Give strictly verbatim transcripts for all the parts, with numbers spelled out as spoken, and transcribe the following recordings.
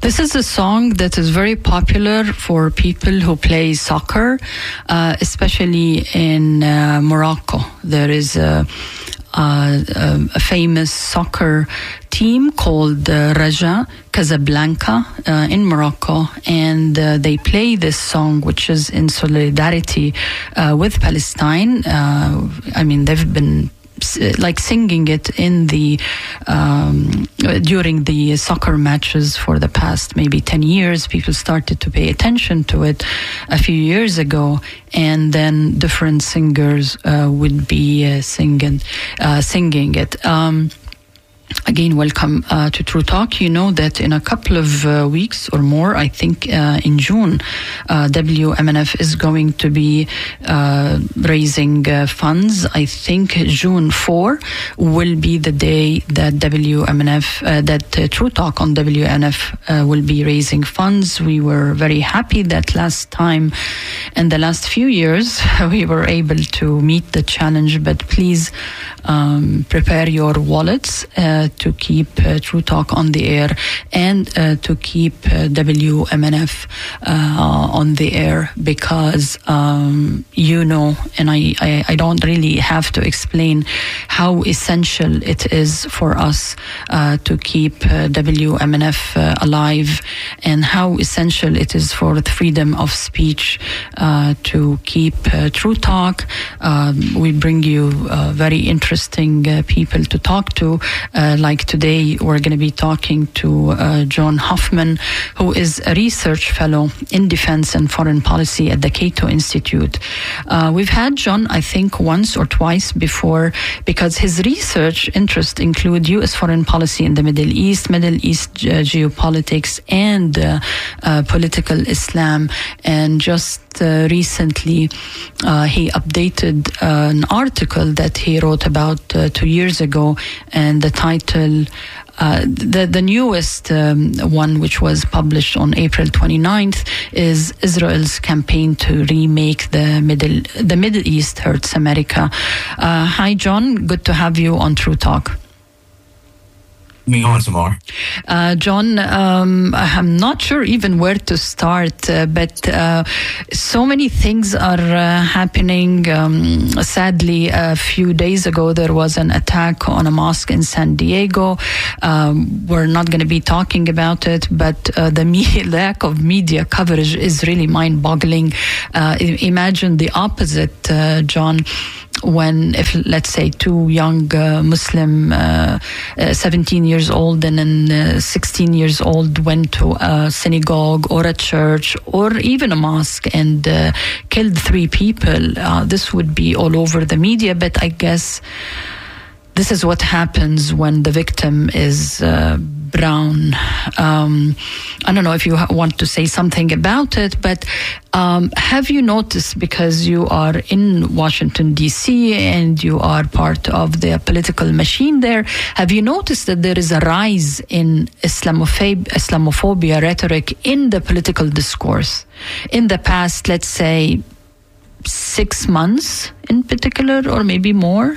This is a song that is very popular for people who play soccer, uh, especially in uh, Morocco. There is a, a, a famous soccer team called uh, Raja Casablanca uh, in Morocco, and uh, they play this song, which is in solidarity uh, with Palestine. Uh, I mean, they've been like singing it in the um, during the soccer matches for the past maybe ten years. People started to pay attention to it a few years ago, and then different singers uh, would be uh, singing uh, singing it. Um, Again, welcome uh, to True Talk. You know that in a couple of uh, weeks or more, I think uh, in June, uh, W M N F is going to be uh, raising uh, funds. I think June fourth will be the day that W M N F, uh, that uh, True Talk on W M N F uh, will be raising funds. We were very happy that last time, in the last few years, we were able to meet the challenge, but please um, prepare your wallets uh, to keep uh, True Talk on the air and uh, to keep uh, W M N F uh, on the air, because um, you know, and I, I, I don't really have to explain how essential it is for us uh, to keep uh, W M N F uh, alive, and how essential it is for the freedom of speech uh, to keep uh, True Talk. Um, we bring you uh, very interesting uh, people to talk to. Uh, like today, we're going to be talking to uh, John Hoffman, who is a research fellow in defense and foreign policy at the Cato Institute. Uh, we've had John, I think, once or twice before, because his research interests include U S foreign policy in the Middle East, Middle East uh, geopolitics, and uh, uh, political Islam. And just uh, recently, uh, he updated uh, an article that he wrote about uh, two years ago, and the title, uh, the, the newest um, one, which was published on April twenty-ninth, is Israel's campaign to remake the Middle, the Middle East hurts America. Uh, hi, John. Good to have you on True Talk. Me on, Samar. Uh, John, um, I'm not sure even where to start, uh, but uh, so many things are uh, happening. Um, sadly, a few days ago, there was an attack on a mosque in San Diego. Um, we're not going to be talking about it, but uh, the me- lack of media coverage is really mind-boggling. Uh, imagine the opposite, uh, John. When, if let's say, two young uh, Muslim, uh, uh, seventeen years old and then uh, sixteen years old, went to a synagogue or a church or even a mosque and uh, killed three people, uh, this would be all over the media. But I guess this is what happens when the victim is uh, brown. Um, I don't know if you ha- want to say something about it, but um, have you noticed, because you are in Washington, D C, and you are part of the political machine there, have you noticed that there is a rise in Islamophob- Islamophobia rhetoric in the political discourse in the past, let's say, six months in particular, or maybe more?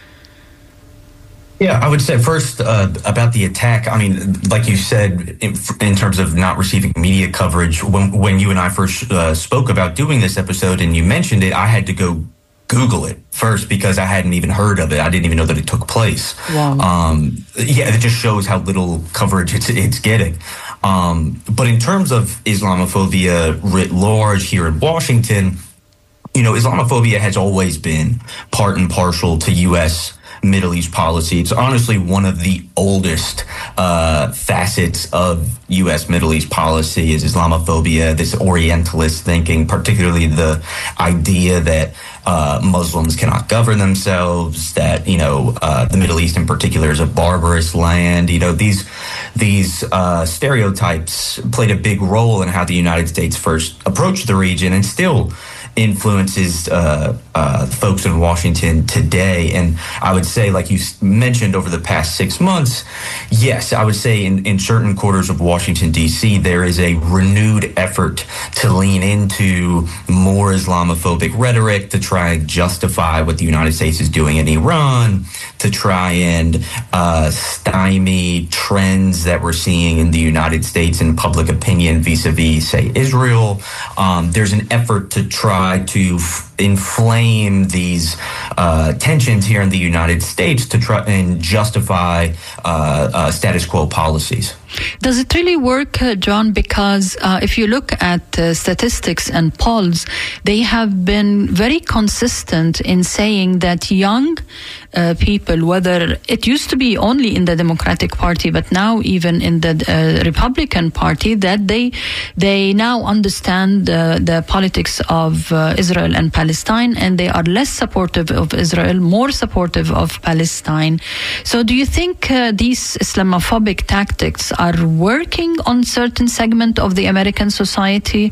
Yeah, I would say first uh, about the attack. I mean, like you said, in, in terms of not receiving media coverage, when when you and I first uh, spoke about doing this episode and you mentioned it, I had to go Google it first because I hadn't even heard of it. I didn't even know that it took place. Wow. Um, yeah, it just shows how little coverage it's, it's getting. Um, but in terms of Islamophobia writ large here in Washington, you know, Islamophobia has always been part and parcel to U S Middle East policy. It's honestly one of the oldest uh, facets of U S Middle East policy is Islamophobia, this Orientalist thinking, particularly the idea that uh, Muslims cannot govern themselves, that, you know, uh, the Middle East in particular is a barbarous land. You know, these these uh, stereotypes played a big role in how the United States first approached the region, and still influences uh, uh, folks in Washington today. And I would say, like you mentioned, over the past six months, yes, I would say in, in certain quarters of Washington, D C, there is a renewed effort to lean into more Islamophobic rhetoric, to try and justify what the United States is doing in Iran, to try and uh, stymie trends that we're seeing in the United States in public opinion vis-a-vis, say, Israel. Um, there's an effort to try to f- inflame these uh, tensions here in the United States to try and justify uh, uh, status quo policies. Does it really work, uh, John? Because uh, if you look at uh, statistics and polls, they have been very consistent in saying that young uh, people, whether it used to be only in the Democratic Party, but now even in the uh, Republican Party, that they they now understand uh, the politics of uh, Israel and Palestine, and they are less supportive of Israel, more supportive of Palestine. So do you think uh, these Islamophobic tactics are are working on certain segment of the American society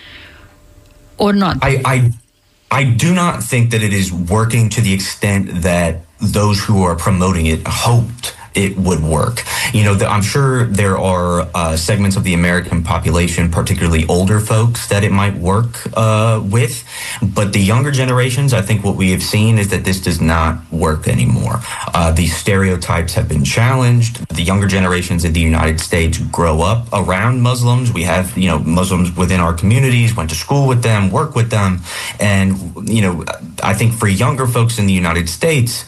or not? I, I I do not think that it is working to the extent that those who are promoting it hoped it would work. You know, the, I'm sure there are uh, segments of the American population, particularly older folks, that it might work uh, with. But the younger generations, I think what we have seen is that this does not work anymore. Uh, these stereotypes have been challenged. The younger generations in the United States grow up around Muslims. We have, you know, Muslims within our communities, went to school with them, work with them. And, you know, I think for younger folks in the United States,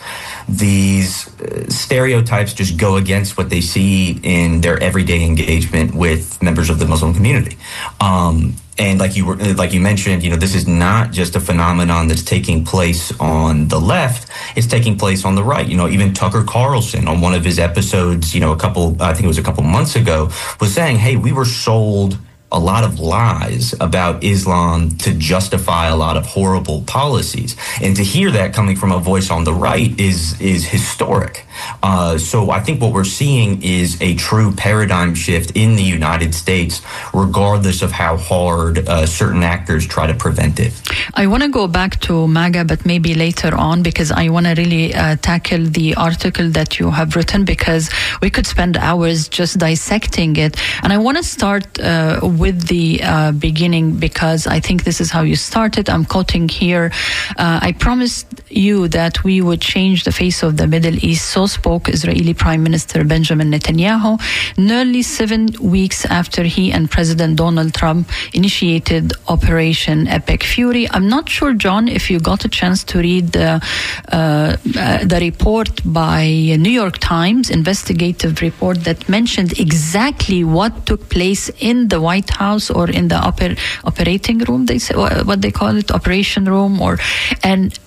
these uh, stereotypes just go against what they see in their everyday engagement with members of the Muslim community. Um, and like you were, like you mentioned, you know, this is not just a phenomenon that's taking place on the left; it's taking place on the right. You know, even Tucker Carlson on one of his episodes, you know, a couple, I think it was a couple months ago, was saying, "Hey, we were sold a lot of lies about Islam to justify a lot of horrible policies." And to hear that coming from a voice on the right is is historic. Uh, so I think what we're seeing is a true paradigm shift in the United States, regardless of how hard uh, certain actors try to prevent it. I want to go back to MAGA, but maybe later on, because I want to really uh, tackle the article that you have written, because we could spend hours just dissecting it. And I want to start uh, with the uh, beginning, because I think this is how you started. I'm quoting here. Uh, I promised you that we would change the face of the Middle East. So spoke Israeli Prime Minister Benjamin Netanyahu nearly seven weeks after he and President Donald Trump initiated Operation Epic Fury. I'm not sure, John, if you got a chance to read the, uh, uh, the report by New York Times, investigative report that mentioned exactly what took place in the White House or in the oper- operating room, they say, what they call it, operation room, or and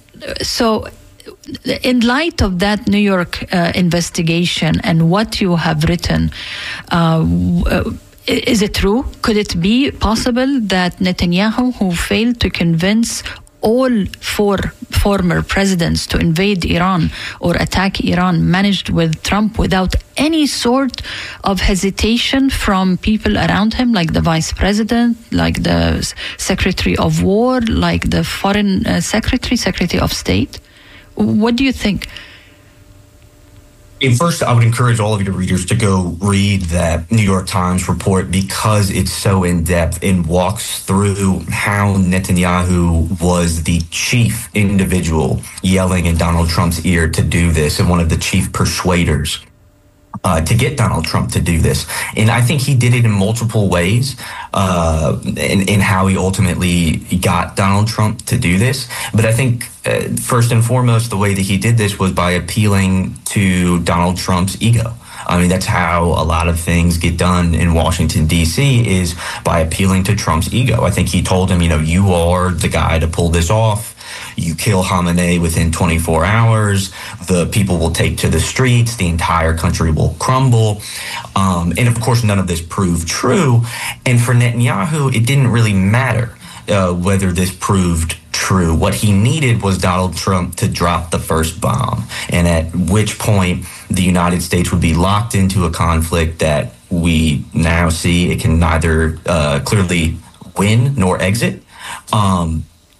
so. In light of that New York uh, investigation and what you have written, uh, uh, is it true? Could it be possible that Netanyahu, who failed to convince all four former presidents to invade Iran or attack Iran, managed with Trump without any sort of hesitation from people around him, like the vice president, like the secretary of war, like the foreign uh, secretary, secretary of state? What do you think? First, I would encourage all of your readers to go read that New York Times report, because it's so in-depth and walks through how Netanyahu was the chief individual yelling in Donald Trump's ear to do this, and one of the chief persuaders Uh, to get Donald Trump to do this. And I think he did it in multiple ways uh, in, in how he ultimately got Donald Trump to do this. But I think uh, first and foremost, the way that he did this was by appealing to Donald Trump's ego. I mean, that's how a lot of things get done in Washington, D C, is by appealing to Trump's ego. I think he told him, you know, you are the guy to pull this off. You kill Khamenei within twenty-four hours, the people will take to the streets, the entire country will crumble. Um, and of course, none of this proved true. And for Netanyahu, it didn't really matter uh, whether this proved true. What he needed was Donald Trump to drop the first bomb, and at which point the United States would be locked into a conflict that we now see it can neither uh, clearly win nor exit. Um,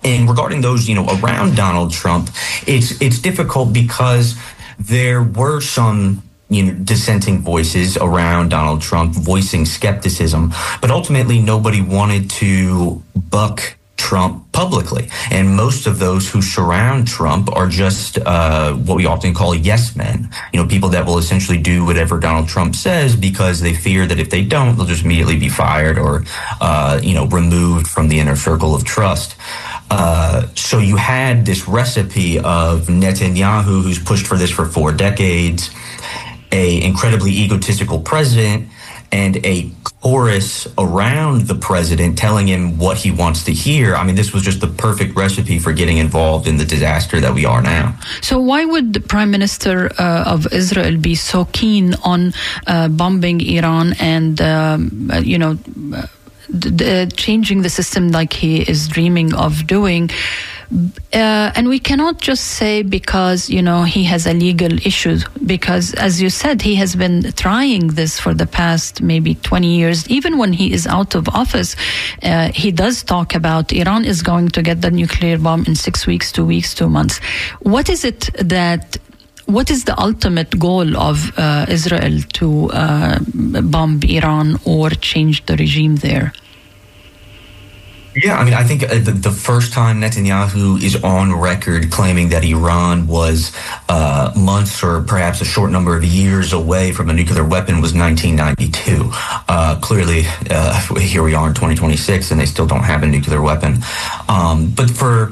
And regarding those, you know, around Donald Trump, it's it's difficult because there were some, you know, dissenting voices around Donald Trump voicing skepticism, but ultimately nobody wanted to buck Trump publicly. And most of those who surround Trump are just uh, what we often call yes men, you know, people that will essentially do whatever Donald Trump says because they fear that if they don't, they'll just immediately be fired or, uh, you know, removed from the inner circle of trust. Uh, so you had this recipe of Netanyahu, who's pushed for this for four decades, a incredibly egotistical president, and a chorus around the president telling him what he wants to hear. I mean, this was just the perfect recipe for getting involved in the disaster that we are now. So why would the Prime Minister uh, of Israel be so keen on uh, bombing Iran and, um, you know, uh, the, changing the system like he is dreaming of doing? Uh, and we cannot just say because, you know, he has a legal issue, because, as you said, he has been trying this for the past maybe twenty years. Even when he is out of office, uh, he does talk about Iran is going to get the nuclear bomb in six weeks, two weeks, two months. What is it that, what is the ultimate goal of uh, Israel to uh, bomb Iran or change the regime there? Yeah, I mean, I think the, the first time Netanyahu is on record claiming that Iran was uh, months or perhaps a short number of years away from a nuclear weapon was nineteen ninety-two. Uh, clearly, uh, here we are in twenty twenty-six, and they still don't have a nuclear weapon. Um, but for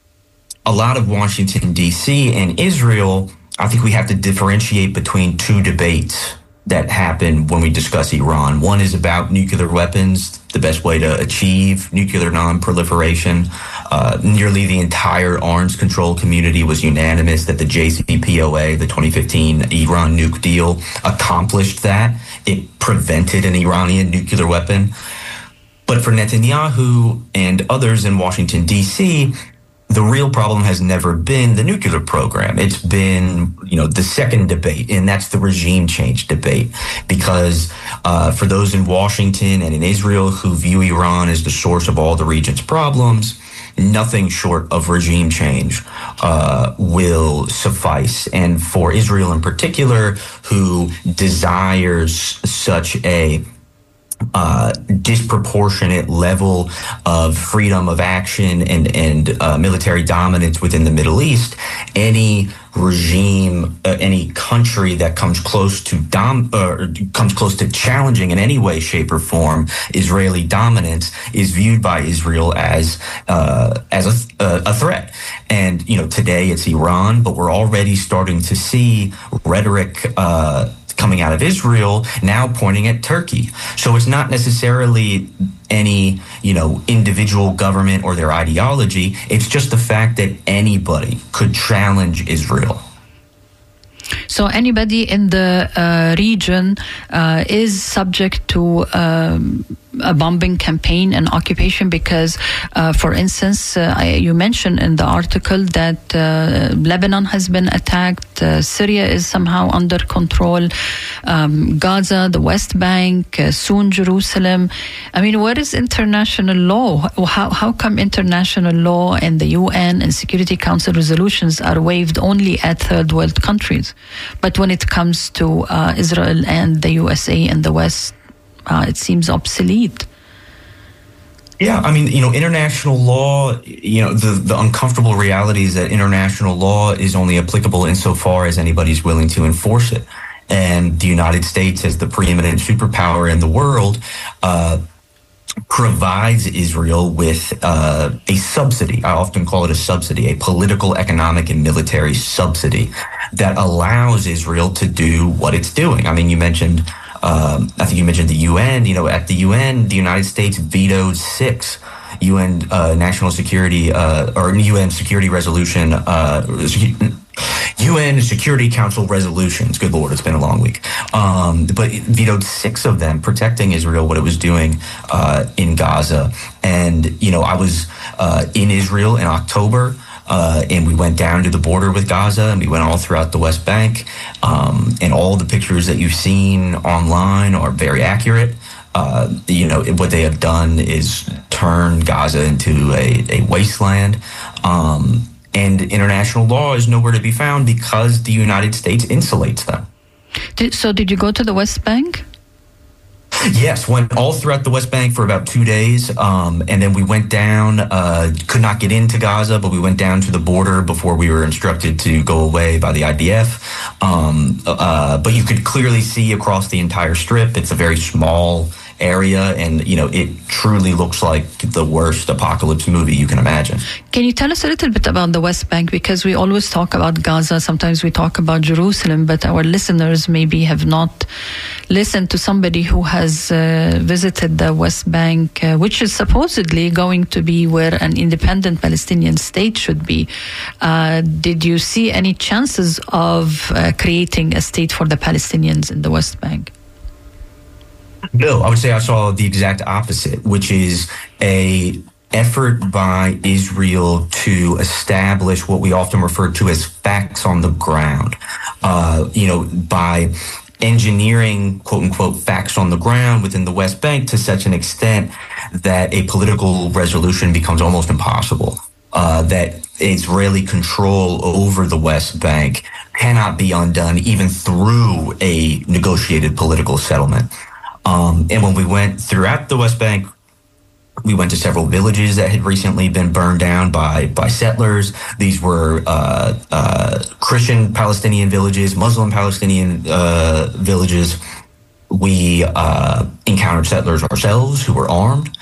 a lot of Washington, D C and Israel, I think we have to differentiate between two debates that happen when we discuss Iran. One is about nuclear weapons, the best way to achieve nuclear non-proliferation. Uh, nearly the entire arms control community was unanimous that the J C P O A, the twenty fifteen Iran nuke deal, accomplished that. It prevented an Iranian nuclear weapon. But for Netanyahu and others in Washington, D C, the real problem has never been the nuclear program. It's been, you know, the second debate, and that's the regime change debate. Because uh, for those in Washington and in Israel who view Iran as the source of all the region's problems, nothing short of regime change uh, will suffice. And for Israel in particular, who desires such a Uh, disproportionate level of freedom of action and and uh, military dominance within the Middle East, any regime, uh, any country that comes close to dom uh, comes close to challenging in any way, shape, or form Israeli dominance is viewed by Israel as uh, as a, uh, a threat. And you know, today it's Iran, but we're already starting to see rhetoric Uh, coming out of Israel now pointing at Turkey. So it's not necessarily any, you know, individual government or their ideology. It's just the fact that anybody could challenge Israel. So anybody in the uh, region uh, is subject to um, a bombing campaign and occupation because, uh, for instance, uh, I, you mentioned in the article that uh, Lebanon has been attacked, uh, Syria is somehow under control, um, Gaza, the West Bank, uh, soon Jerusalem. I mean, what is international law? How, how come international law and the U N and Security Council resolutions are waived only at third world countries? But when it comes to uh, Israel and the U S A and the West, uh, it seems obsolete. Yeah, I mean, you know, international law, you know, the, the uncomfortable reality is that international law is only applicable insofar as anybody's willing to enforce it. And the United States, as the preeminent superpower in the world, uh, provides Israel with uh, a subsidy. I often call it a subsidy, a political, economic, and military subsidy that allows Israel to do what it's doing. I mean, you mentioned, um, I think you mentioned the U N. You know, at the U N, the United States vetoed six U N uh, national security uh, or U N security resolution, uh, U N Security Council resolutions. Good Lord, it's been a long week. Um, but it vetoed six of them protecting Israel, what it was doing uh, in Gaza. And, you know, I was uh, in Israel in October. Uh, and we went down to the border with Gaza, and we went all throughout the West Bank. Um, and all the pictures that you've seen online are very accurate. Uh, you know, what they have done is turn Gaza into a, a wasteland. Um, and international law is nowhere to be found because the United States insulates them. Did, so did you go to the West Bank? Yes, went all throughout the West Bank for about two days. Um, and then we went down, uh, could not get into Gaza, but we went down to the border before we were instructed to go away by the I D F. Um, uh, but you could clearly see across the entire strip. It's a very small area, and you know it truly looks like the worst apocalypse movie you can imagine. Can you tell us a little bit about the West Bank? Because we always talk about Gaza, sometimes we talk about Jerusalem, but our listeners maybe have not listened to somebody who has uh, visited the West Bank, uh, which is supposedly going to be where an independent Palestinian state should be. Uh, did you see any chances of uh, creating a state for the Palestinians in the West Bank? No, I would say I saw the exact opposite, which is a effort by Israel to establish what we often refer to as facts on the ground. Uh, you know, by engineering, quote unquote, facts on the ground within the West Bank to such an extent that a political resolution becomes almost impossible. Uh, that Israeli control over the West Bank cannot be undone even through a negotiated political settlement. Um, and when we went throughout the West Bank, we went to several villages that had recently been burned down by, by settlers. These were uh, uh, Christian Palestinian villages, Muslim Palestinian uh, villages. We uh, encountered settlers ourselves who were armed.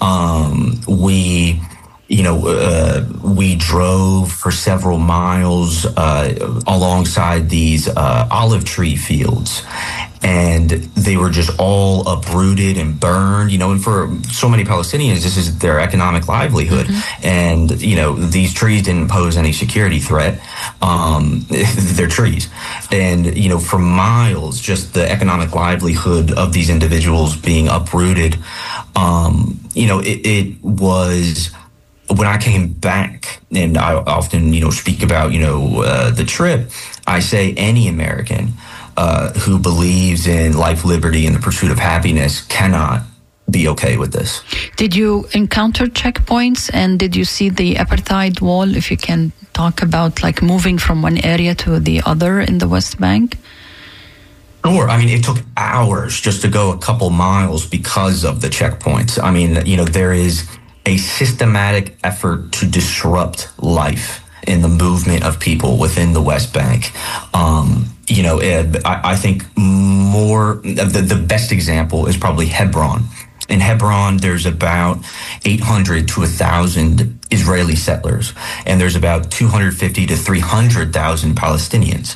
Um, we, you know, uh, we drove for several miles uh, alongside these uh, olive tree fields. And they were just all uprooted and burned, you know, and for so many Palestinians, this is their economic livelihood. Mm-hmm. And, you know, these trees didn't pose any security threat. Um, they're trees. And, you know, for miles, just the economic livelihood of these individuals being uprooted, um, you know, it, it was... When I came back, and I often, you know, speak about, you know, uh, the trip, I say any American uh, who believes in life, liberty, and the pursuit of happiness cannot be okay with this. Did you encounter checkpoints, and did you see the apartheid wall, if you can talk about, like, moving from one area to the other in the West Bank? Sure. I mean, it took hours just to go a couple miles because of the checkpoints. I mean, you know, there is a systematic effort to disrupt life in the movement of people within the West Bank. Um, you know, Ed, I, I think more, the, the best example is probably Hebron. In Hebron, there's about eight hundred to one thousand Israeli settlers, and there's about two hundred fifty to three hundred thousand Palestinians.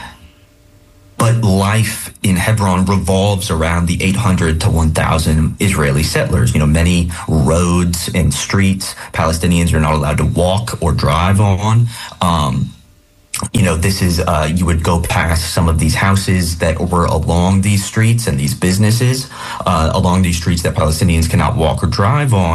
But life in Hebron revolves around the eight hundred to one thousand Israeli settlers. You know, many roads and streets Palestinians are not allowed to walk or drive on. Um, you know, this is, uh, you would go past some of these houses that were along these streets and these businesses uh, along these streets that Palestinians cannot walk or drive on.